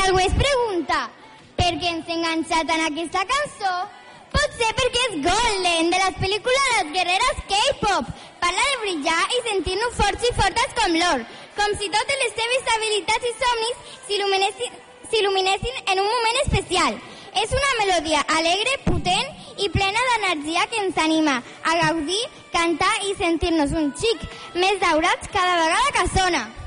algú es pregunta per què ens ha enganxat en aquesta cançó, potser perquè és Golden, de les pel·lícules de les guerreres K-pop. Parla de brillar i sentir-nos forts i fortes com l'or, com si totes les seves habilitats i somnis s'il·luminessin en un moment especial. És una melodia alegre, potent i plena d'energia que ens anima a gaudir, cantar i sentir-nos un xic més daurats cada vegada que sona.